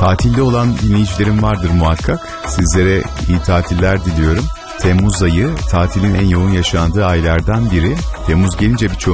Tatilde olan dinleyicilerim vardır muhakkak. Sizlere iyi tatiller diliyorum. Temmuz ayı tatilin en yoğun yaşandığı aylardan biri. Temmuz gelince birçok